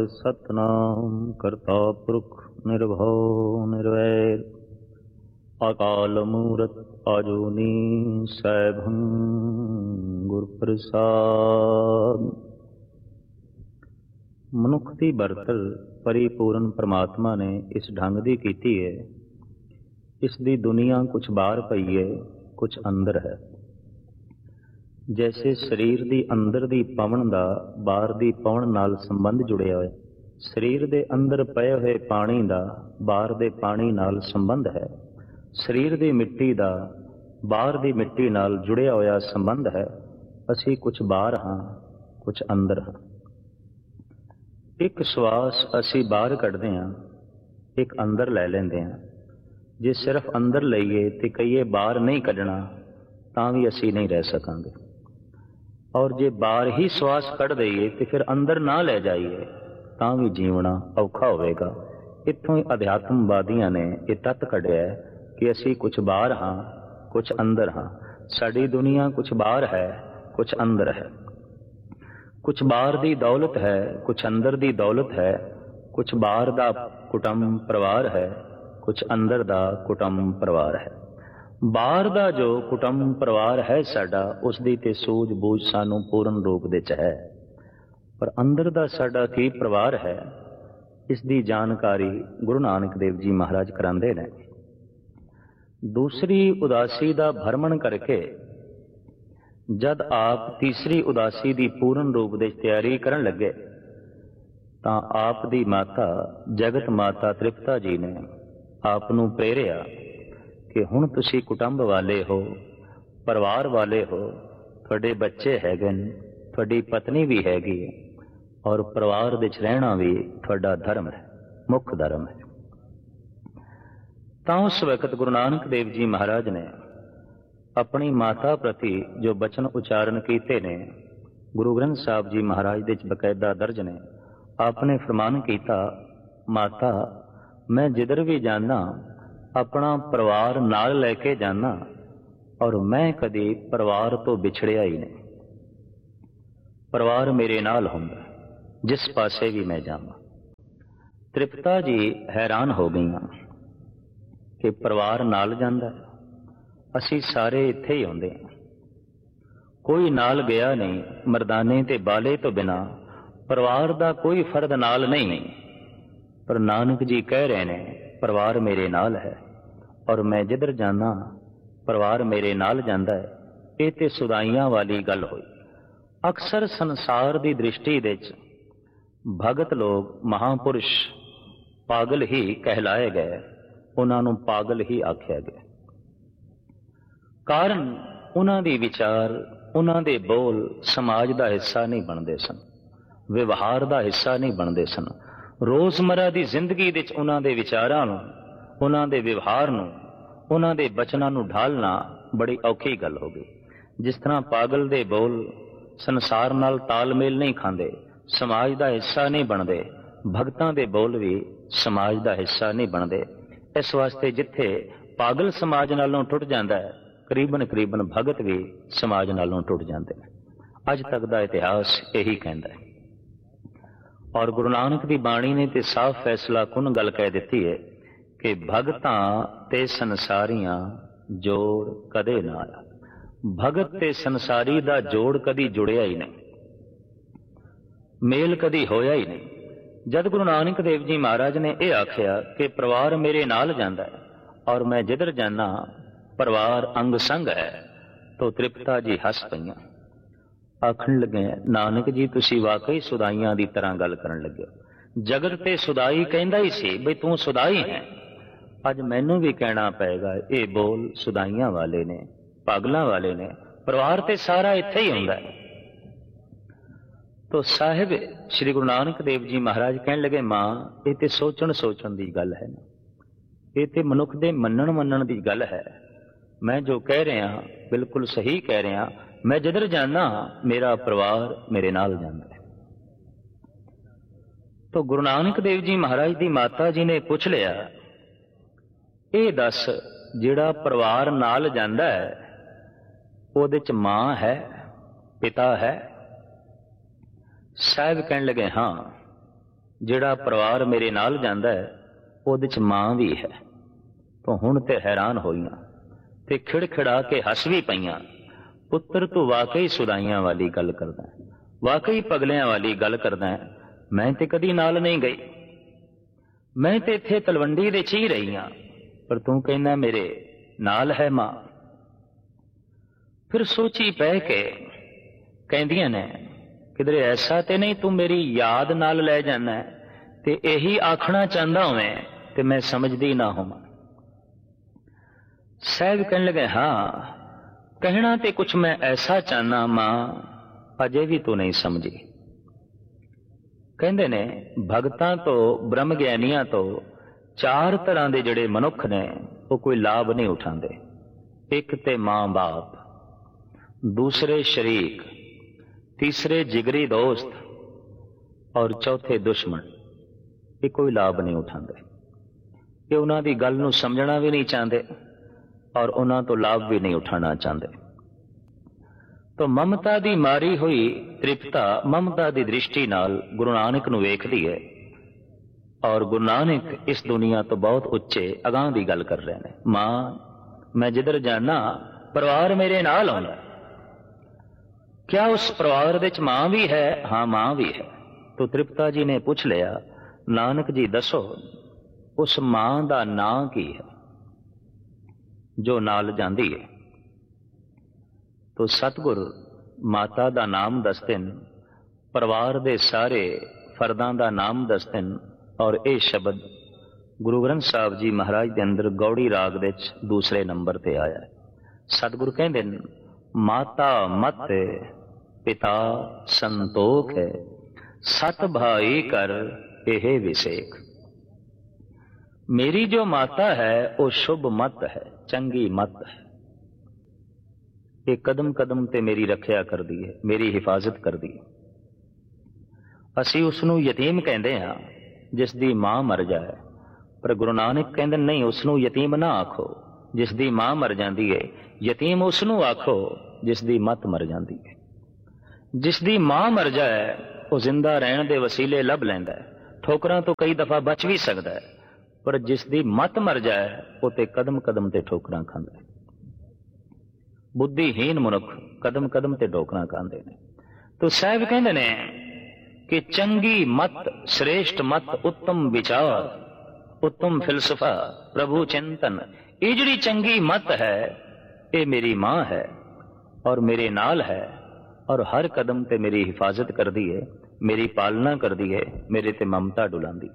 सतनाम करता पुरख निर्भव निर्वैर अकाल मूरत आजूनी सैभं गुर प्रसाद। मनुख की बरतर परिपूर्ण परमात्मा ने इस ढंग की कीती है। इस दी दुनिया कुछ बाहर पई है, कुछ अंदर है। जैसे शरीर दी अंदर दी पवन दा बाहर दी पवन नाल संबंध जुड़िया होया, शरीर दे अंदर पए हुए पानी दा बाहर दे पानी नाल संबंध है। शरीर दी मिट्टी दा बाहर दी मिट्टी नाल जुड़िया होया संबंध है। असी कुछ बाहर हाँ, कुछ अंदर हाँ। एक श्वास असी बाहर कढ़दे हाँ, एक अंदर लै लेंदे हाँ। जे सिर्फ अंदर लईए ते कहीए बाहर नहीं कढ़ना तां भी असी नहीं रह सकांगे। और जे बाहर ही श्वास कढ़ दईए तो फिर अंदर ना ले जाइए तां भी जीवना औखा होवेगा। इत्थों ही अध्यात्मवादियों ने यह तत्त कढ़िया है कि असी कुछ बाहर हाँ, कुछ अंदर हाँ। साडी दुनिया कुछ बाहर है, कुछ अंदर है। कुछ बाहर दी दौलत है, कुछ अंदर दी दौलत है। कुछ बाहर दा कुटुंब परिवार है, कुछ अंदर दा कुटुंब परिवार है। बाहर दा जो कुटुंब परिवार है साडा, उस दी ते सूझ बूझ सानू पूर्ण रूप दे च है। पर अंदर दा साडा की परिवार है, इस दी जानकारी गुरु नानक देव जी महाराज करांदे ने। दूसरी उदासी दा भ्रमण करके जद आप तीसरी उदासी दी पूर्ण रूप दे तैयारी करन लगे तां आप दी माता जगत माता तृप्ता जी ने आप नू प्रेरिया कि हुण तुसी कुटुंब वाले हो, परिवार वाले हो, तुहाडे बच्चे हैगे ने, तुहाडी पत्नी भी हैगी है और परिवार विच रहना भी तुहाडा धर्म है, मुख धर्म है। तां उस वक्त गुरु नानक देव जी महाराज ने अपनी माता प्रति जो बचन उच्चारण कीते ने, गुरु ग्रंथ साहब जी महाराज दे बकायदा दर्ज ने। आपने फरमान कीता, माता मैं जिधर भी जाना अपना परिवार नाल लैके जाना और मैं कदी परिवार तो बिछड़िया ही नहीं। परिवार मेरे नाल हुंदा जिस पासे भी मैं जावां। तृप्ता जी हैरान हो गई कि परिवार नाल जांदा, असी सारे इत्थे ही आउंदे हां, कोई नाल गया नहीं। मर्दाने ते बाले तो बिना परिवार दा कोई फर्द नाल नहीं। पर नानक जी कह रहे ने परिवार मेरे नाल है और मैं जिधर जाना परिवार मेरे नाल जांदा है। ये ते सुदाइयां वाली गल हुई। अक्सर संसार की दृष्टि विच भगत लोग महापुरुष पागल ही कहलाए गए, उन्होंने पागल ही आख्या गया। कारण उन्हां दी विचार, उन्हां दे बोल समाज का हिस्सा नहीं बनते सन, व्यवहार का हिस्सा नहीं बनते सन। रोजमर्रा की जिंदगी विच उन्हां दे विचारां नूं, उन्हां दे व्यवहार नूं, उन्हां दे बचनां नूं ढालना बड़ी औखी गल हो गई। जिस तरह पागल दे बोल संसार नाल तालमेल नहीं खांदे, समाज का हिस्सा नहीं बनते, भगतां दे बोल भी समाज का हिस्सा नहीं बनते। इस वास्ते जिथे पागल समाज नालों टुट जाता है, करीबन करीबन भगत भी समाज नालों टुट जाते हैं। अज तक का इतिहास यही कहता है। और गुरु नानक की बाणी ने तो साफ फैसला कुन गल कह दी है कि भगतां ते संसारियां जोड़ कदे ना आया। भगत ते संसारी दा जोड़ कदी जुड़िया ही नहीं, मेल कदी होया ही नहीं। जद गुरु नानक देव जी महाराज ने यह आख्या कि परिवार मेरे नाल जांदा है और मैं जिधर जाना परिवार अंग संग है, तो तृप्ता जी हस पईयां। आखण लगे, नानक जी तुसी वाकई सुदाइयां दी तरह गल करन लगे। जगत ते सुदाई कहंदा ही सी बई तू सुदाई है। अज मैनू भी कहना पेगा, ये बोल सुदाइयां वाले ने, पागलों वाले ने। परिवार ते सारा इत्थे ही हुंदा है। तो साहिब श्री गुरु नानक देव जी महाराज कहन लगे, मां ये ते सोचण दी गल है ना, ये ते मनुख दे मनण दी गल है। मैं जो कह रहा बिल्कुल सही कह रहा। मैं जिधर जाना मेरा परिवार मेरे नाल जाता है। तो गुरु नानक देव जी महाराज दी माता जी ने पूछ लिया, ये दस जिहड़ा परिवार नाल जांदा है उहदे च मां है, पिता है? साहब कहन लगे, हाँ ਜਿਹੜਾ ਪਰਿਵਾਰ ਮੇਰੇ ਨਾਲ ਜਾਂਦਾ ਹੈ ਉਹਦੇ 'ਚ ਮਾਂ ਵੀ ਹੈ। ਤੂੰ ਹੁਣ ਤੇ ਹੈਰਾਨ ਹੋਈਆਂ ਤੇ ਖਿੜਖਿੜਾ ਕੇ ਹੱਸ ਵੀ ਪਈਆਂ। ਪੁੱਤਰ ਤੂੰ ਵਾਕਈ ਸੁਦਾਈਆਂ ਵਾਲੀ ਗੱਲ ਕਰਦਾ, ਵਾਕਈ ਪਗਲਿਆਂ ਵਾਲੀ ਗੱਲ ਕਰਦਾ। ਮੈਂ ਤੇ ਕਦੀ ਨਾਲ ਨਹੀਂ ਗਈ, ਮੈਂ ਤੇ ਇੱਥੇ ਤਲਵੰਡੀ ਦੇ 'ਚ ਹੀ ਰਹੀ ਹਾਂ, ਪਰ ਤੂੰ ਕਹਿੰਦਾ ਮੇਰੇ ਨਾਲ ਹੈ ਮਾਂ। ਫਿਰ ਸੋਚੀ ਪੈ ਕੇ ਕਹਿੰਦੀਆਂ ਨੇ ਕਿਧਰੇ ਐਸਾ ਤੇ ਨਹੀਂ ਤੂੰ ਮੇਰੀ ਯਾਦ ਨਾਲ ਲੈ ਜਾਣਾ ਤੇ ਇਹੀ ਆਖਣਾ ਚਾਹੁੰਦਾ ਹੋਵੇਂ ਤੇ ਮੈਂ ਸਮਝਦੀ ਨਾ ਹੋਵਾਂ। ਸਾਹਿਬ ਕਹਿਣ ਲਗੇ ਹਾਂ, ਕਹਿਣਾ ਤੇ ਕੁਛ ਮੈਂ ਐਸਾ ਚਾਹਨਾ ਮਾਂ, ਅਜੇ ਵੀ ਤੂੰ ਨਹੀਂ ਸਮਝੀ। ਕਹਿੰਦੇ ਨੇ ਭਗਤਾਂ ਤੋਂ, ਬ੍ਰਹਮ ਗਿਆਨੀਆਂ ਤੋਂ ਚਾਰ ਤਰ੍ਹਾਂ ਦੇ ਜਿਹੜੇ ਮਨੁੱਖ ਨੇ ਉਹ ਕੋਈ ਲਾਭ ਨਹੀਂ ਉਠਾਉਂਦੇ। ਇੱਕ ਤੇ ਮਾਂ ਬਾਪ, ਦੂਸਰੇ ਸ਼ਰੀਕ, ਤੀਸਰੇ ਜਿਗਰੀ ਦੋਸਤ ਔਰ ਚੌਥੇ ਦੁਸ਼ਮਣ। ਇਹ ਕੋਈ ਲਾਭ ਨਹੀਂ ਉਠਾਉਂਦੇ, ਇਹ ਉਹਨਾਂ ਦੀ ਗੱਲ ਨੂੰ ਸਮਝਣਾ ਵੀ ਨਹੀਂ ਚਾਹੁੰਦੇ ਔਰ ਉਹਨਾਂ ਤੋਂ ਲਾਭ ਵੀ ਨਹੀਂ ਉਠਾਉਣਾ ਚਾਹੁੰਦੇ। ਤਾਂ ਮਮਤਾ ਦੀ ਮਾਰੀ ਹੋਈ ਤ੍ਰਿਪਤਾ ਮਮਤਾ ਦੀ ਦ੍ਰਿਸ਼ਟੀ ਨਾਲ ਗੁਰੂ ਨਾਨਕ ਨੂੰ ਵੇਖਦੀ ਹੈ ਔਰ ਗੁਰੂ ਨਾਨਕ ਇਸ ਦੁਨੀਆ ਤੋਂ ਬਹੁਤ ਉੱਚੇ ਅਗਾਂਹ ਦੀ ਗੱਲ ਕਰ ਰਹੇ ਨੇ। ਮਾਂ, ਮੈਂ ਜਿੱਧਰ ਜਾਣਾ ਪਰਿਵਾਰ ਮੇਰੇ ਨਾਲ ਆਉਂਦਾ। ਕਿਆ ਉਸ ਪਰਿਵਾਰ ਵਿੱਚ ਮਾਂ ਵੀ ਹੈ? ਹਾਂ, ਮਾਂ ਵੀ ਹੈ। ਤੋ ਤ੍ਰਿਪਤਾ ਜੀ ਨੇ ਪੁੱਛ ਲਿਆ, ਨਾਨਕ ਜੀ ਦੱਸੋ ਉਸ ਮਾਂ ਦਾ ਨਾਂ ਕੀ ਹੈ ਜੋ ਨਾਲ ਜਾਂਦੀ ਹੈ? ਤੋ ਸਤਿਗੁਰ ਮਾਤਾ ਦਾ ਨਾਮ ਦੱਸਦੇ ਨੇ, ਪਰਿਵਾਰ ਦੇ ਸਾਰੇ ਫਰਦਾਂ ਦਾ ਨਾਮ ਦੱਸਦੇ ਨੇ ਔਰ ਇਹ ਸ਼ਬਦ ਗੁਰੂ ਗ੍ਰੰਥ ਸਾਹਿਬ ਜੀ ਮਹਾਰਾਜ ਦੇ ਅੰਦਰ ਗੌੜੀ ਰਾਗ ਵਿੱਚ ਦੂਸਰੇ ਨੰਬਰ ਤੇ ਆਇਆ ਹੈ। ਸਤਿਗੁਰ ਕਹਿੰਦੇ ਨੇ, ਮਾਤਾ ਮਤ ਪਿਤਾ ਸੰਤੋਖ ਹੈ, ਸਤ ਭਾਈ ਕਰ ਇਹ ਵਿਸੇਕ। ਮੇਰੀ ਜੋ ਮਾਤਾ ਹੈ ਉਹ ਸ਼ੁਭ ਮਤ ਹੈ, ਚੰਗੀ ਮਤ ਹੈ। ਇਹ ਕਦਮ ਕਦਮ ਤੇ ਮੇਰੀ ਰੱਖਿਆ ਕਰਦੀ ਹੈ, ਮੇਰੀ ਹਿਫਾਜ਼ਤ ਕਰਦੀ ਹੈ। ਅਸੀਂ ਉਸ ਨੂੰ ਯਤੀਮ ਕਹਿੰਦੇ ਹਾਂ ਜਿਸ ਦੀ ਮਾਂ ਮਰ ਜਾਏ, ਪਰ ਗੁਰੂ ਨਾਨਕ ਕਹਿੰਦੇ ਨਹੀਂ, ਉਸ ਨੂੰ ਯਤੀਮ ਨਾ ਆਖੋ ਜਿਸ ਦੀ ਮਾਂ ਮਰ ਜਾਂਦੀ ਹੈ। ਯਤੀਮ ਉਸ ਨੂੰ ਆਖੋ ਜਿਸ ਦੀ ਮਤ ਮਰ ਜਾਂਦੀ ਹੈ। ਜਿਸ ਦੀ ਮਾਂ ਮਰ ਜਾਏ ਉਹ ਜ਼ਿੰਦਾ ਰਹਿਣ ਦੇ ਵਸੀਲੇ ਲੱਭ ਲੈਂਦਾ ਹੈ, ਠੋਕਰਾਂ ਤੋਂ ਕਈ ਦਫਾ ਬਚ ਵੀ ਸਕਦਾ ਹੈ, ਪਰ ਜਿਸ ਦੀ ਮਤ ਮਰ ਜਾਏ ਉਹ ਤੇ ਕਦਮ ਕਦਮ ਤੇ ਠੋਕਰਾਂ ਖਾਂਦਾ ਹੈ। ਬੁੱਧੀਹੀਨ ਮਨੁੱਖ ਕਦਮ ਕਦਮ ਤੇ ਠੋਕਰਾਂ ਖਾਂਦੇ ਨੇ। ਤੋ ਸਾਹਿਬ ਕਹਿੰਦੇ ਨੇ ਕਿ ਚੰਗੀ ਮਤ, ਸ੍ਰੇਸ਼ਟ ਮਤ, ਉੱਤਮ ਵਿਚਾਰ, ਉੱਤਮ ਫਿਲਸਫਾ, ਪ੍ਰਭੂ ਚਿੰਤਨ, ਇਹ ਜਿਹੜੀ ਚੰਗੀ ਮਤ ਹੈ ਇਹ ਮੇਰੀ ਮਾਂ ਹੈ ਔਰ ਮੇਰੇ ਨਾਲ ਹੈ ਔਰ ਹਰ ਕਦਮ ਤੇ ਮੇਰੀ ਹਿਫਾਜ਼ਤ ਕਰਦੀ ਹੈ, ਮੇਰੀ ਪਾਲਣਾ ਕਰਦੀ ਹੈ, ਮੇਰੇ ਤੇ ਮਮਤਾ ਡੁਲਾਉਂਦੀ।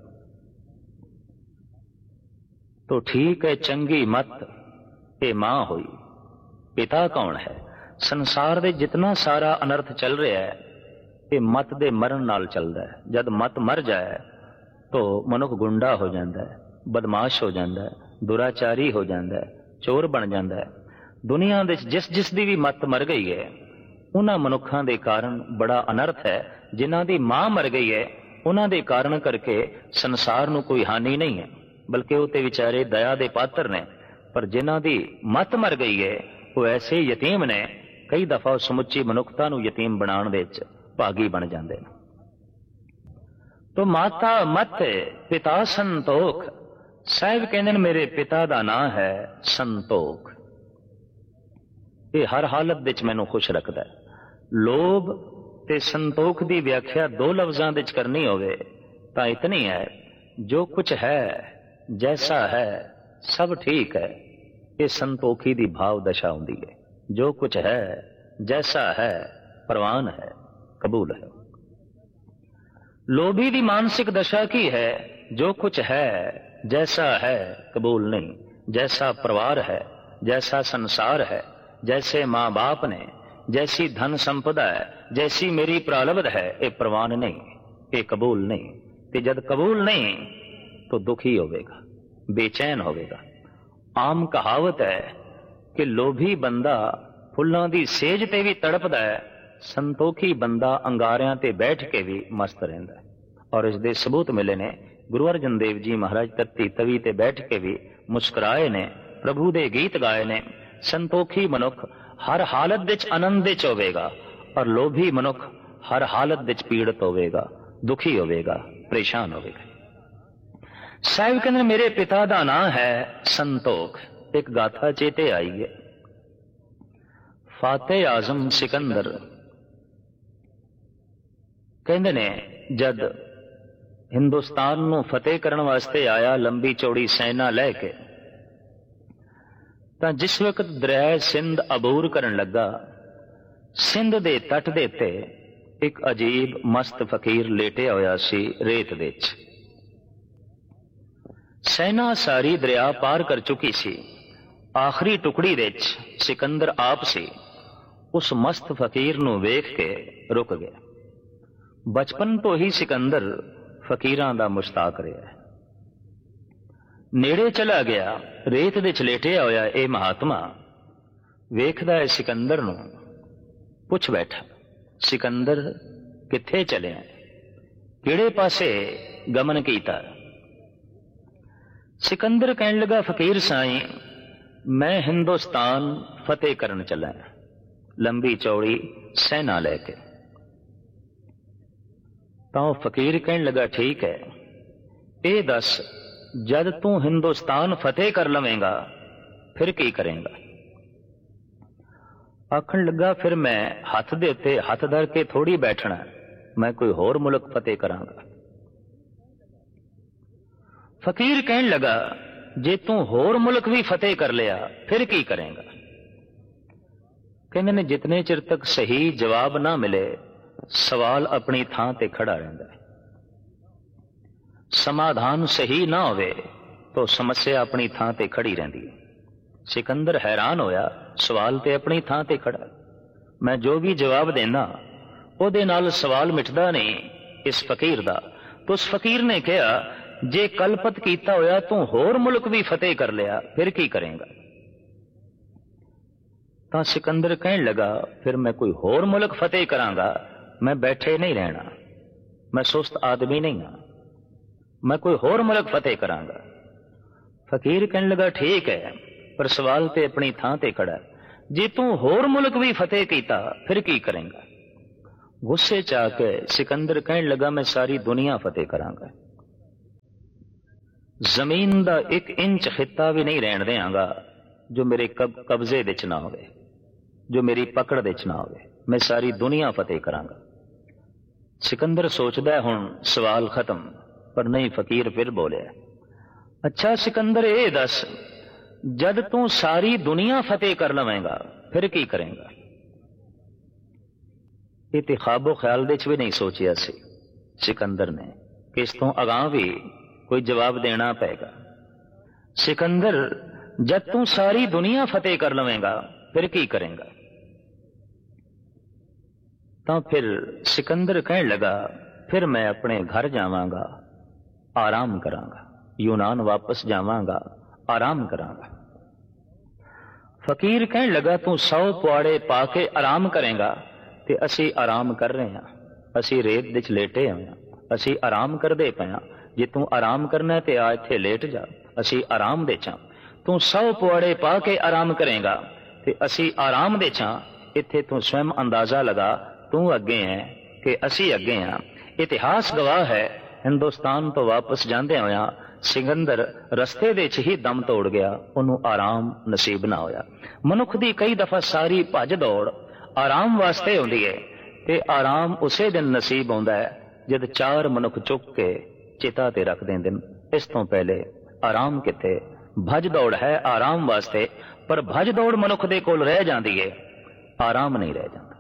ਤੋ ਠੀਕ ਹੈ, ਚੰਗੀ ਮਤ ਇਹ ਮਾਂ ਹੋਈ। ਪਿਤਾ ਕੌਣ ਹੈ? ਸੰਸਾਰ ਦੇ ਜਿਤਨਾ ਸਾਰਾ ਅਨਰਥ ਚੱਲ ਰਿਹਾ ਹੈ ਇਹ ਮਤ ਦੇ ਮਰਨ ਨਾਲ ਚੱਲਦਾ ਹੈ। ਜਦ ਮਤ ਮਰ ਜਾਏ ਤੋ ਮਨੁੱਖ ਗੁੰਡਾ ਹੋ ਜਾਂਦਾ ਹੈ, ਬਦਮਾਸ਼ ਹੋ ਜਾਂਦਾ ਹੈ, ਦੁਰਾਚਾਰੀ ਹੋ ਜਾਂਦਾ ਹੈ, ਚੋਰ ਬਣ ਜਾਂਦਾ ਹੈ। ਦੁਨੀਆ ਦੇ ਜਿਸ ਜਿਸ ਦੀ ਵੀ ਮਤ ਮਰ ਗਈ ਹੈ ਉਹਨਾਂ ਮਨੁੱਖਾਂ ਦੇ ਕਾਰਨ ਬੜਾ ਅਨਰਥ ਹੈ। ਜਿਨ੍ਹਾਂ ਦੀ ਮਾਂ ਮਰ ਗਈ ਹੈ ਉਹਨਾਂ ਦੇ ਕਾਰਨ ਕਰਕੇ ਸੰਸਾਰ ਨੂੰ ਕੋਈ ਹਾਨੀ ਨਹੀਂ ਹੈ, ਬਲਕਿ ਉਹ ਤੇ ਵਿਚਾਰੇ ਦਇਆ ਦੇ ਪਾਤਰ ਨੇ। ਪਰ ਜਿਨ੍ਹਾਂ ਦੀ ਮਤ ਮਰ ਗਈ ਹੈ ਉਹ ਐਸੇ ਯਤੀਮ ਨੇ, ਕਈ ਦਫਾ ਸਮੁੱਚੀ ਮਨੁੱਖਤਾ ਨੂੰ ਯਤੀਮ ਬਣਾਉਣ ਦੇ ਵਿੱਚ ਭਾਗੀ ਬਣ ਜਾਂਦੇ ਨੇ। ਤੋ ਮਾਤਾ ਮਤ ਪਿਤਾ ਸੰਤੋਖ। ਸਾਹਿਬ ਕਹਿੰਦੇ ਨੇ ਮੇਰੇ ਪਿਤਾ ਦਾ ਨਾਂ ਹੈ ਸੰਤੋਖ। ਇਹ ਹਰ ਹਾਲਤ ਵਿੱਚ ਮੈਨੂੰ ਖੁਸ਼ ਰੱਖਦਾ ਹੈ। ਲੋਭ ਤੇ ਸੰਤੋਖ ਦੀ ਵਿਆਖਿਆ ਦੋ ਲਫ਼ਜ਼ਾਂ ਵਿੱਚ ਕਰਨੀ ਹੋਵੇ ਤਾਂ ਇਤਨੀ ਹੈ, ਜੋ ਕੁਛ ਹੈ ਜੈਸਾ ਹੈ ਸਭ ਠੀਕ ਹੈ, ਇਹ ਸੰਤੋਖੀ ਦੀ ਭਾਵ ਦਸ਼ਾ ਹੁੰਦੀ ਹੈ। ਜੋ ਕੁਛ ਹੈ ਜੈਸਾ ਹੈ ਪ੍ਰਵਾਨ ਹੈ, ਕਬੂਲ ਹੈ। ਲੋਭੀ ਦੀ ਮਾਨਸਿਕ ਦਸ਼ਾ ਕੀ ਹੈ? ਜੋ ਕੁਛ ਹੈ जैसा है कबूल नहीं, जैसा परिवार है, जैसा संसार है, जैसे माँ बाप ने, जैसी धन संपदा है, जैसी मेरी प्रारब्ध है, ये प्रवान नहीं, ये कबूल नहीं। ते जद कबूल नहीं तो दुखी होवेगा, बेचैन होवेगा। आम कहावत है कि लोभी बंदा फुल्लां दी सेज ते भी तड़पदा है, संतोखी बंदा अंगारियां ते बैठ के भी मस्त रहिंदा है। और इस दे सबूत मिले ने गुरु अर्जन देव जी महाराज तत्ती तवी ते बैठ के भी मुस्कुराए ने, प्रभु दे गीत गाए ने। संतोखी मनुख हर हालत विच आनंद विच होवेगा और लोभी मनुख हर हालत विच पीड़ित होवेगा। दुखी होवेगा, परेशान होवेगा। साहिब कहते मेरे पिता का नाम है संतोख। एक गाथा चेते आई है, फाते आजम सिकंदर कहते ने जद हिंदुस्तान नूं फतेह करने वास्ते आया लंबी चौड़ी सेना लैके, तां जिस वक्त दरिया सिंध अबूर करन लगा, सिंध दे तट दे ते एक अजीब मस्त फकीर लेटिया होया सी रेत दे च। सेना सारी दरिया पार कर चुकी सी, आखिरी टुकड़ी दे च सिकंदर आप सी। उस मस्त फकीर नूं वेख के रुक गया। बचपन तो ही सिकंदर फकीरां दा मुश्ताक रहा है। नेड़े चला गया, रेत दे च लेटिया होया ए महात्मा वेखदा है सिकंदर नूं, पुछ बैठा, सिकंदर किथे चले, किहड़े पासे गमन कीता? सिकंदर कहन लगा, फकीर साईं मैं हिंदुस्तान फतेह करन चला, लंबी चौड़ी सेना लेके। तो फकीर कहन लगा, ठीक है, ये दस जद तू हिंदुस्तान फतेह कर लवेंगा फिर की करेंगा? आखन लगा, फिर मैं हथ दे उत्ते हथ धर के थोड़ी बैठना, मैं कोई होर मुल्क फतेह करांगा। फकीर कहन लगा, जे तू होर मुल्क भी फतेह कर लिया फिर की करेंगा? कहने ने जितने चिर तक सही जवाब ना मिले सवाल अपनी थां ते खड़ा रहता है, समाधान सही ना होवे तो समस्या अपनी थां ते खड़ी रहती है। सिकंदर हैरान होया, सवाल ते अपनी थां ते खड़ा, मैं जो भी जवाब देना ओदे नाल सवाल मिटदा नहीं इस फकीर दा। तो उस फकीर ने कहा, जे कलपत कीता होया तू होर मुल्क भी फतेह कर लिया फिर की करेंगा? तो सिकंदर कहन लगा, फिर मैं कोई होर मुल्क फतेह करांगा, मैं बैठे नहीं रहना, मैं सुस्त आदमी नहीं हाँ, मैं कोई होर मुल्क फतेह करांगा। फकीर कहन लगा, ठीक है, पर सवाल ते अपनी थां ते खड़ा, जे तू होर मुल्क भी फतेह कीता फिर की करेंगा? गुस्से च आके सिकंदर कहन लगा, मैं सारी दुनिया फतेह करांगा, जमीन दा एक इंच खिता भी नहीं रहन देंगा जो मेरे कब्जे विच ना होवे, जो मेरी पकड़ विच ना होवे, मैं सारी दुनिया फतेह करांगा। सिकंदर सोचदा है हुण सवाल खत्म, पर नहीं, फकीर फिर बोले, अच्छा सिकंदर ये दस जद तू सारी दुनिया फतेह कर लवेंगा फिर की करेंगा? ये ते ख्वाबो ख्याल दे च भी नहीं सोचिया सी सिकंदर ने कि इस तो अगां भी कोई जवाब देना पेगा। सिकंदर जब तू सारी दुनिया फतेह कर लवेंगा फिर की करेंगा? तो फिर सिकंदर कहने लगा, फिर मैं अपने घर जावांगा, आराम करांगा, यूनान वापस जावांगा, आराम करांगा। फकीर कहने लगा, तू 100 पुआड़े पाके आराम करेंगा ते असी आराम कर रहे हैं, असी रेत विच लेटे हुए हैं, असी आराम करदे पे हां। जे तू आराम करना है ते आ इत्थे लेट जा, असी आराम दे चा। तू 100 पुआड़े पा के आराम करेगा ते असी आराम दे चा, इत्थे तू स्वयं अंदाजा लगा, तू अगे है कि असी अगे हाँ। इतिहास गवाह है, हिंदुस्तान तो वापस जांदे होया सिकंदर रस्ते दे च ही दम तोड़ गया, उन्होंने आराम नसीब ना होया। मनुख दी कई दफा सारी भज दौड़ आराम वास्ते होंदी है ते आराम उसे दिन नसीब होंदा है जद 4 मनुख चुक के चिता ते रख देंदे। इस तो पहले आराम किथे? भज दौड़ है आराम वास्ते, पर भज दौड़ मनुख दे कोल रह जांदी है, आराम नहीं रह जाता।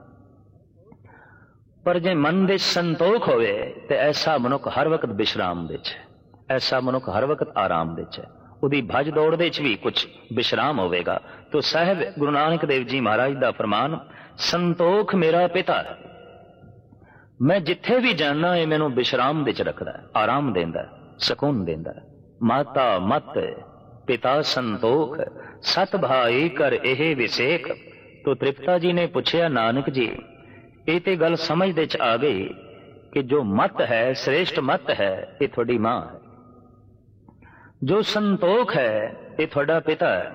पर जे मन दे संतोख होवे ते ऐसा मनुख हर वक्त विश्राम दे च, ऐसा मनुख हर वक्त आराम दे च, उदी भज दौड़ दे च भी कुछ विश्राम होवेगा। तो साहिब गुरु नानक देव जी महाराज दा फरमान, संतोख मेरा पिता है, मैं जिथे भी जाना है मैनू विश्राम दे च रखदा है, आराम देंदा है, सुकून देंदा है। माता मत पिता संतोख, सत भाई कर एहे विसेख। तो तृप्ता जी ने पूछया, नानक जी ये ते गल समझ दे च आ गई कि जो मत है, श्रेष्ठ मत है, ये थोड़ी मां है, जो संतोख है ये थोड़ा पिता है।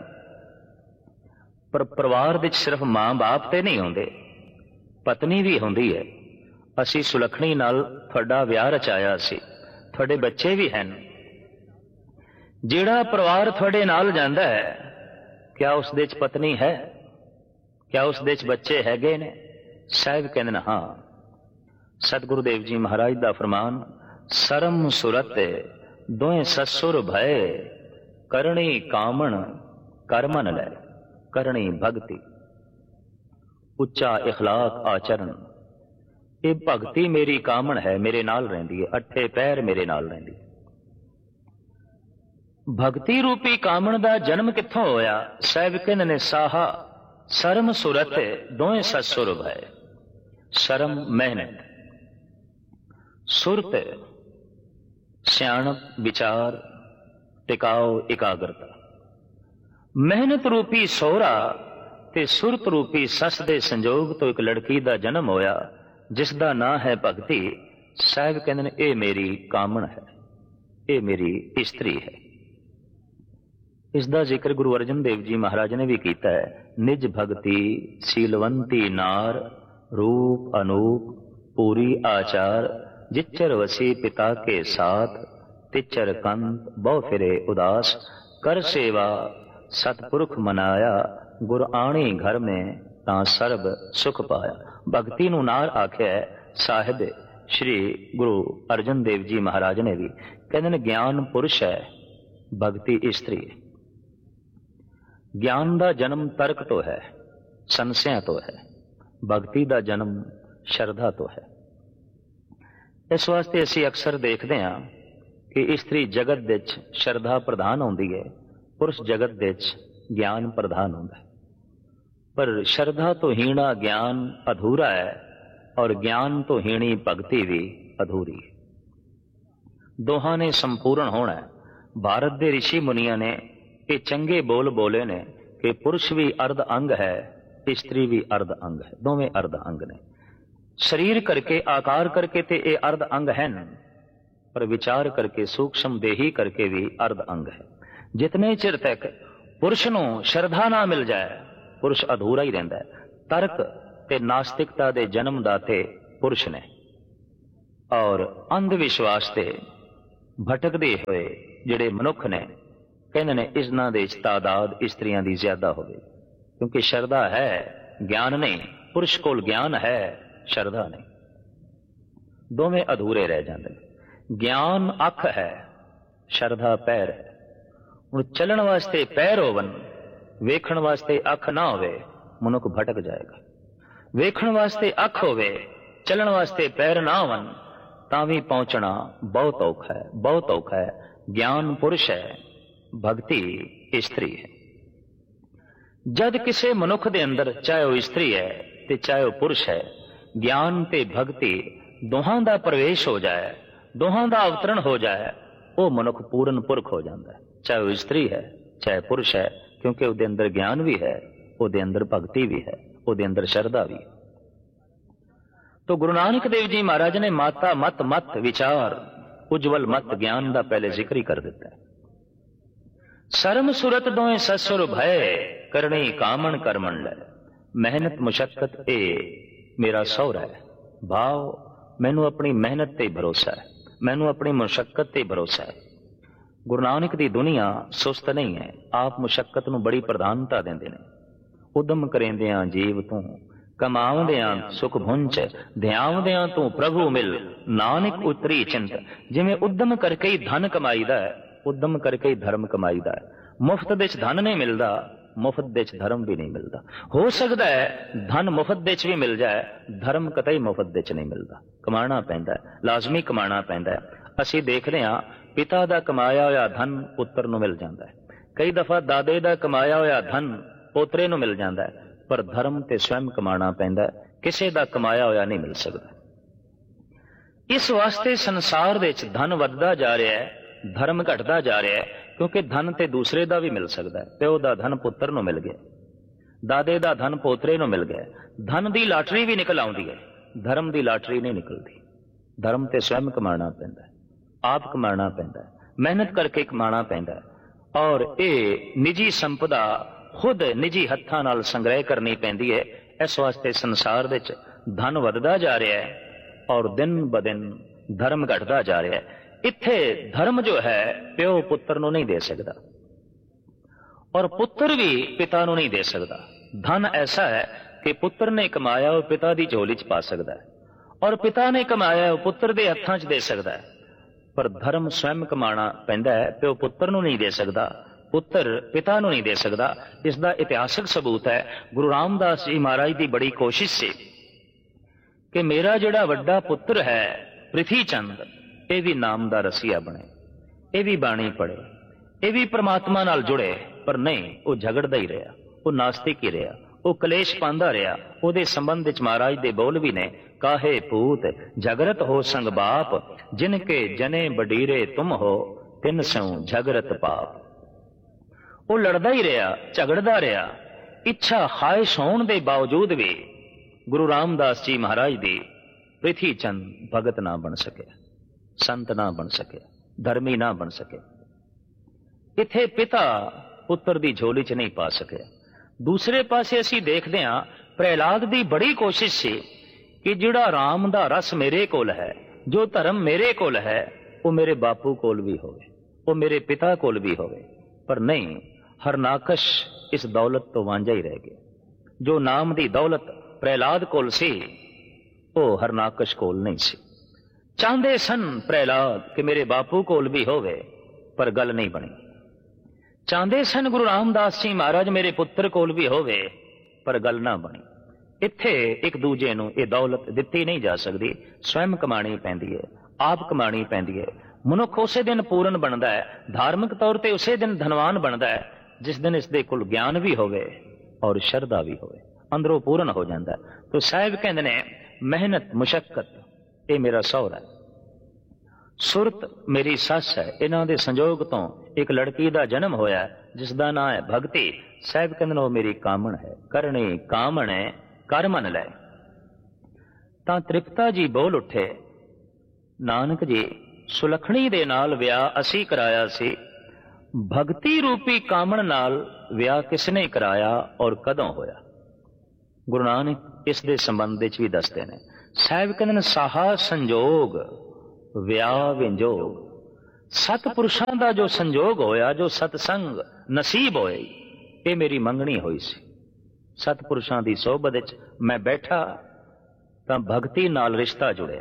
पर परिवार विच सिर्फ मां बाप ते नहीं होंदे, पत्नी भी होंदी है, ਅਸੀਂ ਸੁਲੱਖਣੀ ਨਾਲ ਤੁਹਾਡਾ ਵਿਆਹ ਰਚਾਇਆ ਸੀ, ਤੁਹਾਡੇ ਬੱਚੇ ਵੀ ਹਨ। ਜਿਹੜਾ ਪਰਿਵਾਰ ਤੁਹਾਡੇ ਨਾਲ ਜਾਂਦਾ ਹੈ, ਕਿਆ ਉਸ ਦੇ 'ਚ ਪਤਨੀ ਹੈ? ਕਿਆ ਉਸ ਦੇ 'ਚ ਬੱਚੇ ਹੈਗੇ ਨੇ? ਸਾਹਿਬ ਕਹਿੰਦੇ ਨੇ ਹਾਂ। ਸਤਿਗੁਰੂ ਦੇਵ ਜੀ ਮਹਾਰਾਜ ਦਾ ਫਰਮਾਨ, ਸਰਮ ਸੁਰਤ ਦੋਏ ਸਸੁਰ ਭਏ, ਕਰਣੀ ਕਾਮਣ ਕਰਮਨ ਲੈ, ਕਰਣੀ ਭਗਤੀ। ਉੱਚਾ ਇਖਲਾਕ ਆਚਰਨ, ਇਹ ਭਗਤੀ ਮੇਰੀ ਕਾਮਣ ਹੈ, ਮੇਰੇ ਨਾਲ ਰਹਿੰਦੀ ਹੈ, ਅੱਠੇ ਪੈਰ ਮੇਰੇ ਨਾਲ ਰਹਿੰਦੀ ਹੈ। ਭਗਤੀ ਰੂਪੀ ਕਾਮਣ ਦਾ ਜਨਮ ਕਿੱਥੋਂ ਹੋਇਆ? ਸਾਹਿਬ ਕਹਿੰਦੇ ਨੇ ਸਾਹਾ ਸਰਮ ਸੁਰਤ ਦੋਏ ਸਸੁਰ ਭਏ। ਸ਼ਰਮ ਮਿਹਨਤ, ਸੁਰਤ ਸਿਆਣਪ ਵਿਚਾਰ ਟਿਕਾਓ ਇਕਾਗਰਤਾ। ਮਿਹਨਤ ਰੂਪੀ ਸੋਹਰਾ ਤੇ ਸੁਰਤ ਰੂਪੀ ਸੱਸ ਦੇ ਸੰਜੋਗ ਤੋਂ ਇੱਕ ਲੜਕੀ ਦਾ ਜਨਮ ਹੋਇਆ, ਜਿਸ ਦਾ ਨਾਂ ਹੈ ਭਗਤੀ। ਸਾਹਿਬ ਕਹਿੰਦੇ ਨੇ ਇਹ ਮੇਰੀ ਕਾਮਣ ਹੈ, ਇਹ ਮੇਰੀ ਇਸਤਰੀ ਹੈ। ਇਸ ਦਾ ਜ਼ਿਕਰ ਗੁਰੂ ਅਰਜਨ ਦੇਵ ਜੀ ਮਹਾਰਾਜ ਨੇ ਵੀ ਕੀਤਾ ਹੈ। ਨਿਜ ਭਗਤੀ ਸੀਲਵੰਤੀ ਨਾਰ, रूप अनूप पूरी आचार, जिच्चर वसी पिता के साथ, तिच्चर कंत बहु फिरे उदास, कर सेवा सतपुरख मनाया, गुर आणी घर में तां सर्ब सुख पाया। भगती नूं नार आख्या साहिब श्री गुरु अर्जन देव जी महाराज ने भी। कहते ने ज्ञान पुरुष है, भगती स्त्री है। ज्ञान का जन्म तर्क तो है, संशय तो है, भगती का जन्म शरधा तो है। इस वास्ते असी अक्सर देखते हैं कि स्त्री जगत विच शरधा प्रधान होंदी है, पुरुष जगत विच ज्ञान प्रधान होंदा है। पर शरधा तो हीणा ज्ञान अधूरा है, और ज्ञान तो हीणी भगती भी अधूरी है। दोहां ने संपूर्ण होना है। भारत के ऋषि मुनिया ने ये चंगे बोल बोले ने कि पुरुष भी अर्ध अंग है, स्त्री भी अर्ध अंग है, दोवें अर्ध अंग ने। शरीर करके आकार करके ते ये अर्ध अंग है, पर विचार करके सूक्ष्म देही करके भी अर्ध अंग है। जितने चिर तक पुरुष नूं श्रद्धा ना मिल जाए, पुरुष अधूरा ही रहिंदा है। तर्क ते नास्तिकता दे जन्म दाते पुरुष ने, और अंधविश्वास ते भटकदे होए जिहड़े मनुख ने, कहंदे ने इन्हां दे तादाद स्त्रियां दी ज्यादा होवे। क्योंकि श्रद्धा है, ज्ञान नहीं। पुरुष कोल ज्ञान है, श्रद्धा नहीं, दोवें अधूरे रह जाते। ज्ञान अख है, श्रद्धा पैर है। हुण चलण वास्ते पैर होवन, वेखण वास्ते अख ना होवे, मनुख भटक जाएगा। वेखण वास्ते अख होवे, चलण वास्ते पैर ना होवन, तां भी पहुंचना बहुत औखा है, बहुत औखा है। ज्ञान पुरुष है, भक्ति स्त्री है। जद किसी मनुख दे अंदर, चाहे वह स्त्री है ते चाहे वह पुरुष है, ज्ञान ते भक्ति दोहां दा प्रवेश हो जाए, दोहां दा अवतरण हो जाए, वो मनुख पूर्ण पुरख हो जाता है। चाहे वह स्त्री है चाहे पुरुष है, क्योंकि उसके अंदर ज्ञान भी है, उसके अंदर भक्ति भी है, उसके अंदर श्रद्धा भी है। तो गुरु नानक देव जी महाराज ने माता मत मत विचार उज्जवल मत ज्ञान का पहले जिक्र ही कर दिता है। शर्म सूरत दोए ससुर भय, करनी कामन करमन ले। मेहनत मुशक्कत ए मेरा सौरा है। भाव मैनू अपनी मेहनत ते भरोसा है, मैनू अपनी मुशक्कत ते भरोसा है। गुरु नानक दी दुनिया सुस्त नहीं है, आप मुशक्कत नू बड़ी प्रधानता देंदे ने। उदम करेंदियां जीव तू, कमावदियां सुख भुंच, ध्यावदियां तू प्रभु मिल, नानक उतरी चिंत। जिवें उदम करके ही धन कमाईदा है, उदम करके ही धर्म कमाईदा है। मुफ्त विच धन नहीं मिलता, मुफ्त विच धर्म भी नहीं मिलता। हो सकता है धन मुफ्त विच भी मिल जाए, धर्म कतई मुफ्त विच नहीं मिलता। कमाना पैंदा है, लाजमी कमाना पैंदा है। असीं देखदे हां पिता दा कमाया होया धन पुत्र नूं मिल जांदा है, कई दफा दादे दा कमाया होया धन पोतरे नूं मिल जांदा है, पर धर्म ते स्वयं कमाना पैंदा है, किसी दा कमाया होया नहीं मिल सकदा। इस वास्ते संसार दे विच धन वधदा जा रहा है, धर्म घटदा जा रहा है, क्योंकि धन ते दूसरे दा भी मिल सकता है। प्यो दा धन पुत्र नूं मिल गया, दादे दा धन पोतरे नूं मिल गया। धन दी लाटरी भी निकल आउंदी है, धर्म दी लाटरी नहीं निकलती। धर्म ते स्वयं कमाना पैंदा है, आप कमाना पैंदा है, मेहनत करके कमाना पैंदा है। और ये निजी संपदा खुद निजी हत्थां नाल संग्रह करनी पैंदी है। इस वास्ते संसार विच धन वधदा जा रहा है, और दिन ब दिन धर्म घटता जा रहा है। इत्थे धर्म जो है प्यो पुत्र नूं नहीं दे सकता और पुत्र भी पिता नूं नहीं दे सकता। धन ऐसा है कि पुत्र ने कमाया वो पिता दी झोली च पा सकता है और पिता ने कमाया वो पुत्र दे हत्थां च दे सकता है, पर धर्म स्वयं कमाना पैंदा है। प्यो पुत्र नूं नहीं दे सकता, पुत्र पिता नूं नहीं दे सकता। इसका इतिहासक सबूत है गुरु रामदास जी महाराज की बड़ी कोशिश से कि मेरा जिहड़ा वड्डा पुत्र है पृथ्वी चंद, ये भी नाम दा रसिया बने, ये भी बाणी पढ़े, ये भी परमात्मा नाल जुड़े, पर नहीं, वो झगड़दा ही रहा, वो नास्तिक ही रहा, वो कलेश पांदा रहा। ਉਹਦੇ संबंध च महाराज दे बोल भी ने, काहे पूत झगरत हो संग बाप, जिनके जने बडीरे तुम हो, तिन स्यों झगरत पाप। वो लड़दा ही रहा, झगड़दा रहा, इच्छा ख्वाहिश होने के बावजूद भी गुरु रामदास जी महाराज दी पृथ्वी चंद भगत ना बन सके, संत ना बन सके, धर्मी ना बन सके। इत्थे पिता पुत्र दी झोली च नहीं पा सके। दूसरे पासे असीं देखदे हां प्रहलाद दी बड़ी कोशिश सी कि जिहड़ा राम दा रस मेरे कोल है, जो धर्म मेरे कोल है, वो मेरे बापू कोल भी होवे, वो मेरे पिता कोल भी होवे, पर नहीं, हरनाकश इस दौलत तो वांझा ही रह गया। जो नाम दी दौलत प्रहलाद कोल सी, वो हरनाकश कोल नहीं सी। चाहते सन प्रहलाद कि मेरे बापू कोल भी होवे, पर गल नहीं बनी। चाहते सन गुरु रामदास जी महाराज मेरे पुत्र कोल भी होवे, पर गल ना बनी। इत्थे एक दूजे नूं ये दौलत दित्ती नहीं जा सकती, स्वयं कमानी पैंदी है, आप कमानी पैंदी है। मनुख उसे दिन पूर्ण बनता है, धार्मिक तौर पर उसे दिन धनवान बनता है जिस दिन इसके कोल ज्ञान भी होवे और श्रद्धा भी होवे, अंदरों पूर्ण हो जाता है। तो साहिब कहते ने मेहनत मुशक्कत ये मेरा सौरा है, सुरत मेरी सस है। इन्हां दे संजोग तो एक लड़की का जन्म होया जिसका नाम है भगती। साहिब कहते वो मेरी कामण है, करनी कामण है, कर मन लै। तां तृप्ता जी बोल उठे, नानक जी सुलखणी दे नाल विआह असी कराया सी, भगती रूपी कामण नाल विआह किसने कराया और कदों होया। गुरु नानक इस दे संबंध विच भी दसदे ने। साहिब कहते साहा संजोग विआह विंजोग, सतपुरुषां दा जो संजोग होया, जो सतसंग नसीब होए, ये मेरी मंगनी हुई सी। सतपुरुषां दी सोबत विच मैं बैठा तां भगती नाल रिश्ता जुड़िया,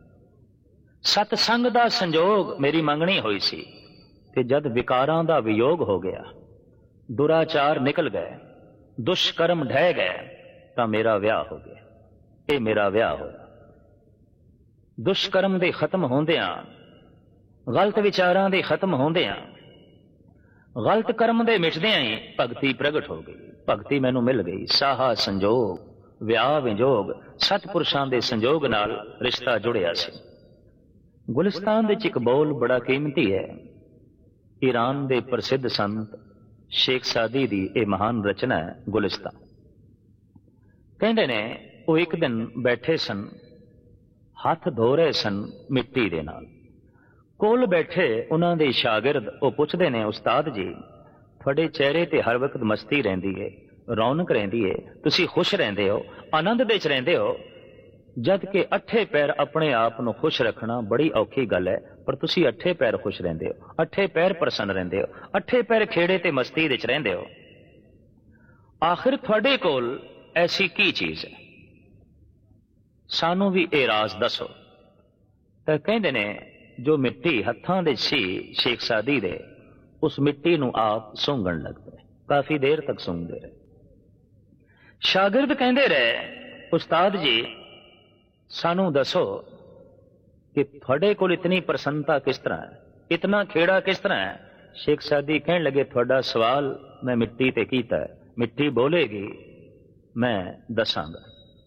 सतसंग दा संजोग मेरी मंगनी हुई सी। ते जद विकारां दा वियोग हो गया, दुराचार निकल गए, दुष्कर्म ढह गए, तां मेरा विआह हो गया। ये मेरा विआह होया। दुष्कर्म दे खत्म होंदियां, गलत विचारां दे खत्म होंदियां, गलत कर्म दे मिटदियां ही भगती प्रगट हो गई, भगती मैनू मिल गई। साहा संजोग विआह विजोग, सतपुरुषां दे संजोग नाल रिश्ता जुड़िया सी। गुलिस्तान दे एक बोल बड़ा कीमती है। ईरान दे प्रसिद्ध संत शेख सादी दी ये महान रचना है गुलिस्तान। कहंदे ने वो एक दिन बैठे सन, हथ धो रहे सन मिट्टी दे नाल। कोल बैठे उन्हां दे शागिर्द वो पुछदे ने, उस्ताद जी थोड़े चेहरे ते हर वक्त मस्ती रहिंदी है, रौनक रहिंदी है, तुसी खुश रहिंदे हो, आनंद विच रहिंदे हो, जद कि अठे पैर अपने आप नूं खुश रखना बड़ी औखी गल है, पर तुसी अठे पैर खुश रहिंदे हो, अठे पैर प्रसन्न रहिंदे हो, अठे पैर खेड़े ते मस्ती विच रहिंदे हो। आखिर थोड़े कोल ऐसी की चीज है, सानू भी ये राज दसो। तो कहते ने जो मिट्टी हत्थां दे सी शेख सादी दे, उस मिट्टी नूं आप सूंघण लग पे, काफी देर तक सूंघते रहे। शागिर्द कहते रहे, उस्ताद जी सानू दसो कि थोड़े कोल इतनी प्रसन्नता किस तरह है, इतना खेड़ा किस तरह है। शेख सादी कहने लगे, थोड़ा सवाल मैं मिट्टी ते कीता है, मिट्टी बोलेगी मैं दसांगा।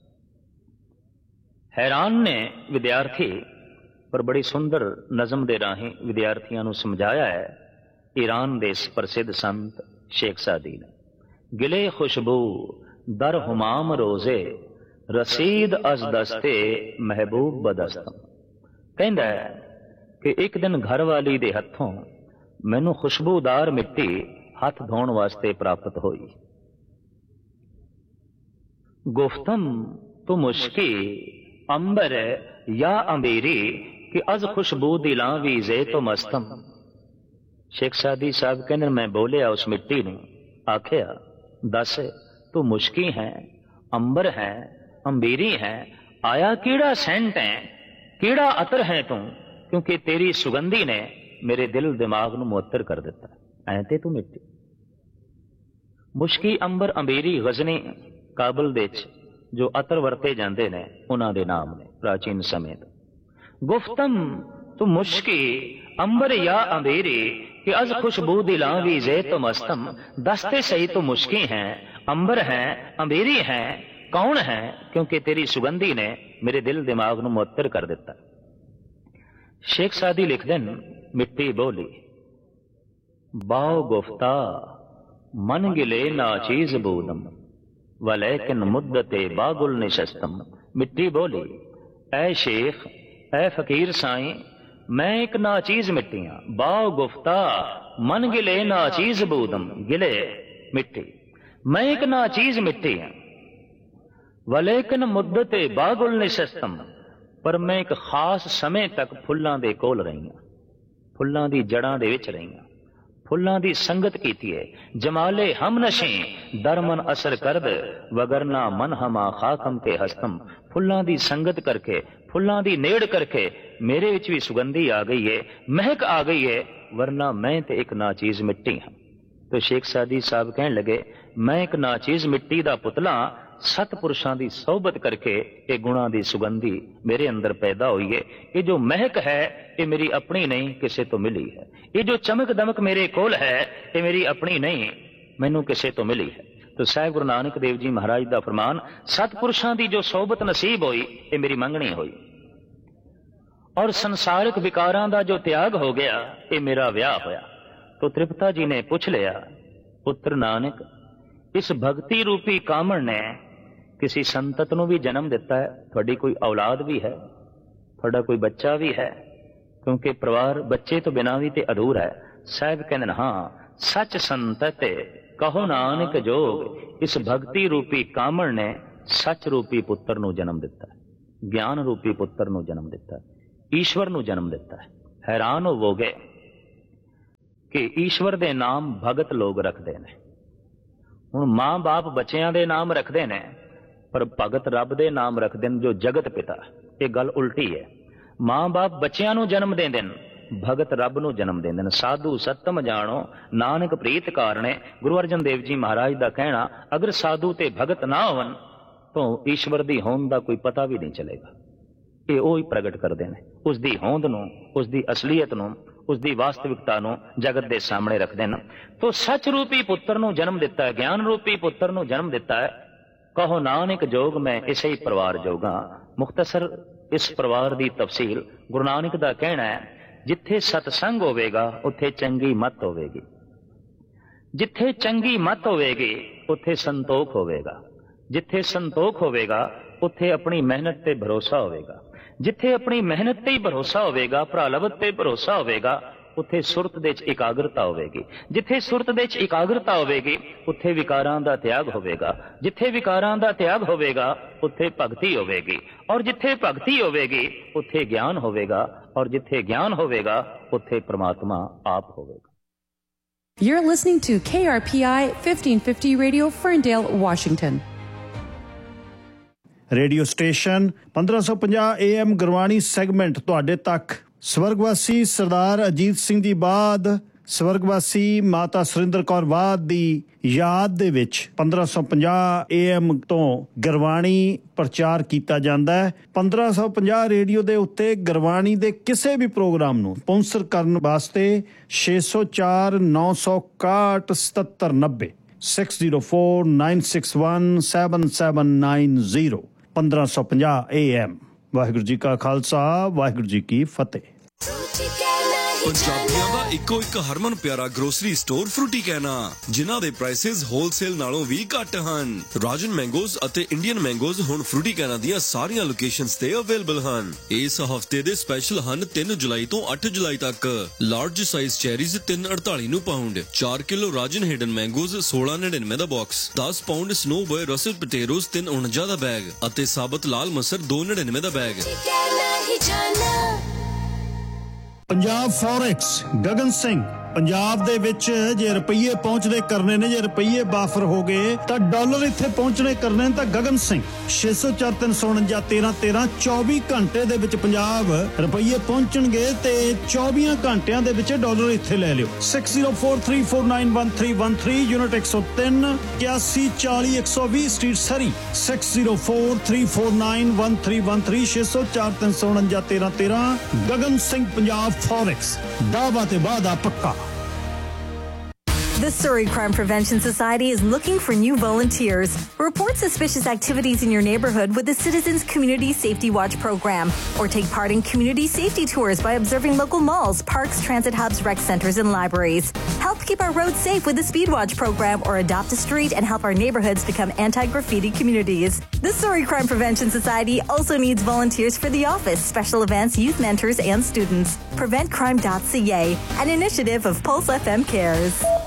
हैरान ने विद्यार्थी, पर बड़ी सुंदर नज़म दे राही विद्यार्थियों नूं समझाया है। ईरान दे प्रसिद्ध संत शेख सादी ने, गिले खुशबू दर हुमाम रोजे, रसीद अज दस्ते महबूब बदस्तम। कहंदा है कि एक दिन घर वाली दे हथों मैनू खुशबूदार मिट्टी हाथ धोण वास्ते प्राप्त हुई। गुफ्तम तू मुश्की अंबर या अंबेरी कि अज खुशबू दिलां भी जे तो मस्तम। शेख सादी साहब कहते मैं बोलिया उस मिट्टी नूं, आखिया दस तू मुश्की है, अंबर है, अंबेरी है, आया कीड़ा सेंट है, कीड़ा अतर है तू, क्योंकि तेरी सुगंधी ने मेरे दिल दिमाग नूं मुअत्तर कर दिता। ऐ ते तू मिट्टी। मुश्की, अंबर, अंबेरी गजनी काबल दे जो अतर वरते जाते ने उन्हां दे नाम ने प्राचीन समय तो। गुफ्तम तू मुश्की अंबर या अंबेरी कि अज खुशबू दिलां भी जे तो मस्तम। दसते सही तो मुश्की हैं, अंबर हैं, अंबेरी हैं, कौन है, क्योंकि तेरी सुगंधी ने मेरे दिल दिमाग नूं मुअत्तर कर दिता। शेख सादी लिखदे न, मिट्टी बोली बाओ गुफ्ता मन गिले ना चीज बूदम वलैकिन मुद्दते बागुल निशस्तम। मिट्टी बोली ऐ शेख, ऐ फकीर साईं, मैं एक नाचीज मिट्टी हाँ। बाओ गुफ्ता मन गिले नाचीज बूदम, गिले मिट्टी, मैं एक नाचीज मिट्टी हाँ। वलैकिन मुद्दते बागुल निशस्तम, पर मैं एक खास समय तक फुल्लां दे कोल रही हाँ, फुल्लां दी जड़ां दे विच रही हाँ, फुल्लां दी संगत कीती है। जमाले हम नशे दरमन असर करद वगरना मन हमा खाकम के हस्तम। फुल्लां दी संगत करके, फुल्लां दी नेड़ करके मेरे विच भी सुगंधी आ गई है, महक आ गई है, वरना मैं ते एक नाचीज मिट्टी हाँ। तो शेख सादी साहब कहन लगे मैं एक नाचीज मिट्टी दा पुतला, सतपुरुषां दी सोहबत करके ये गुणां दी सुगंधी मेरे अंदर पैदा हुई है। ये जो महक है ये मेरी अपनी नहीं, किसे तो मिली है। ये जो चमक दमक मेरे कोल है ये मेरी अपनी नहीं, मैनू किसे तो मिली है। तो साहिब गुरु नानक देव जी महाराज दा फरमान, सतपुरुषां दी जो सोहबत नसीब हुई ये मेरी मंगनी हुई, और संसारिक विकारां दा जो त्याग हो गया ये मेरा विआह होया। तो तृप्ता जी ने पूछ लिया, पुत्र नानक इस भक्ति रूपी कामण ने किसी संतत नूं भी जन्म दिता है? थोड़ी कोई औलाद भी है, थोड़ा कोई बच्चा भी है? क्योंकि परिवार बच्चे तो बिना भी ते अधूरा है। साहिब कहते हाँ, सच संतत कहो नानक जोग, इस भक्ति रूपी कामण ने सच रूपी पुत्र नूं जन्म दिता है, ज्ञान रूपी पुत्र नूं जन्म दिता है, ईश्वर नूं जन्म दिता है। हैरान होवोगे कि ईश्वर दे नाम भगत लोग रखते हैं। हुण मां बाप बच्चियां दे नाम रखते ने, पर भगत रब दे नाम रखते हैं जो जगत पिता। ये गल उल्टी है। मां बाप बच्चियां नूं जन्म देंदे ने, भगत रब नूं जन्म देंदे ने। साधु सतम जानो नानक प्रीत कारणे। गुरु अर्जन देव जी महाराज दा कहना, अगर साधु ते भगत ना होवन तो ईश्वर दी होंद दा कोई पता भी नहीं चलेगा। ये ओ ही प्रगट करदे ने, उसदी होंद नूं, उसदी असलीयत नूं, उसदी वास्तविकता नूं जगत दे सामने रखदे ने। तो सच रूपी पुत्र नूं जन्म दिता है, ज्ञान रूपी पुत्र नूं जन्म दिता है। कहो नानक जोग मैं इसे ही परिवार जोगा। मुख्तसर इस परिवार दी तफसील गुरु नानक दा कहना है, जिथे सतसंग होवेगा उत्थे चंगी मत होवेगी, जिथे चंगी मत होवेगी उत्थे संतोख होवेगा, जिथे संतोख होवेगा उत्थे अपनी मेहनत ते भरोसा होवेगा, जिथे अपनी मेहनत ते ही भरोसा होवेगा, भरालवत ते भरोसा होवेगा, उत्थे सुरत दे च एकाग्रता होवेगी, जिथे सुरत दे च एकाग्रता होवेगी उत्थे विकारां दा त्याग होवेगा, जिथे विकारां दा त्याग होवेगा उत्थे भगती होवेगी, और जिथे भगती होवेगी उत्थे ज्ञान होवेगा, और जिथे ज्ञान होवेगा उत्थे परमात्मा आप होवेगा। You're listening to KRPI 1550 Radio, Ferndale, Washington. Radio station 1550 AM Gurbani segment तुहाडे तक। स्वर्गवासी सरदार अजीत सिंह जी बाद स्वर्गवासी माता सुरिंदर कौर बाद दी याद दे विच 1550 AM तो गुरबाणी प्रचार किया जाता है। 1550 रेडियो दे उत्ते गुरबाणी दे किसी भी प्रोग्राम नूं स्पॉन्सर करन वास्ते 604 961 7790 604 961 7790 1550 AM। वाहिगुरू जी का खालसा, वाहिगुरू जी की फतेह। ਪੰਜਾਬੀਆਂ ਦਾ ਇੱਕੋ ਇੱਕ ਹਰਮਨ ਪਿਆਰਾ ਗਰੋਸਰੀ ਸਟੋਰ ਫਰੂਟੀ ਕਹਿਣਾ, ਜਿਨ੍ਹਾਂ ਦੇ ਪ੍ਰਾਈਸਿਸ ਹੋਲਸੇਲ ਨਾਲੋਂ ਵੀ ਘੱਟ ਹਨ। ਰਾਜਨ ਮੈਂਗੋਜ਼ ਅਤੇ ਇੰਡੀਅਨ ਮੈਂਗੋਜ਼ ਹੁਣ ਫਰੂਟੀ ਕਹਿਣਾ ਦੀਆਂ ਸਾਰੀਆਂ ਲੋਕੇਸ਼ਨਸ ਤੇ ਅਵੇਲੇਬਲ ਹਨ। ਇਸ ਹਫਤੇ ਦੇ ਸਪੈਸ਼ਲ ਹਨ 3 ਜੁਲਾਈ ਤੋਂ 8 ਜੁਲਾਈ ਤੱਕ। ਲਾਰਜ ਸਾਈਜ਼ ਚੈਰੀਜ਼ 3.48 ਨੂੰ pound, 4 kilo Rajan hidden ਮੈਂਗੋਜ਼ 16.99 the box, 10 pound snow boy rust potatoes 3.49 the bag ਅਤੇ ਸਾਬਤ ਲਾਲ ਮਸਰ 2.99 ਦਾ ਬੈਗ। ਪੰਜਾਬ ਫੋਰੈਕਸ ਗਗਨ ਸਿੰਘ, ਪੰਜਾਬ ਦੇ ਵਿੱਚ ਜੇ ਰੁਪਈਏ ਪਹੁੰਚਦੇ ਕਰਨੇ ਨੇ, ਜੇ ਰੁਪਈਏ ਬਾਫਰ ਹੋ ਗਏ ਤਾਂ ਡਾਲਰ ਇੱਥੇ ਪਹੁੰਚਣੇ ਕਰਨੇ ਨੇ ਤਾਂ ਗਗਨ ਸਿੰਘ 604-349-1313 24 ਘੰਟੇ ਦੇ ਵਿੱਚ ਪੰਜਾਬ ਰੁਪਈਏ ਪਹੁੰਚਣਗੇ ਤੇ 24 ਘੰਟਿਆਂ ਦੇ ਵਿੱਚ ਡਾਲਰ ਇੱਥੇ ਲੈ ਲਿਓ। 6043491313 ਯੂਨਿਟ 103 8140-120 ਸਟਰੀਟ ਸਰੀ 6043491313 604-349-1313 ਗਗਨ ਸਿੰਘ ਪੰਜਾਬ ਫੋਰੈਕਸ, ਦਾਅਵਾ ਤੇ ਵਾਅਦਾ ਪੱਕਾ। The Surrey Crime Prevention Society is looking for new volunteers. Report suspicious activities in your neighborhood with the Citizens Community Safety Watch program, or take part in community safety tours by observing local malls, parks, transit hubs, rec centers, and libraries. Help keep our roads safe with the Speed Watch program, or adopt a street and help our neighborhoods become anti-graffiti communities. The Surrey Crime Prevention Society also needs volunteers for the office, special events, youth mentors, and students. PreventCrime.ca, an initiative of Pulse FM Cares.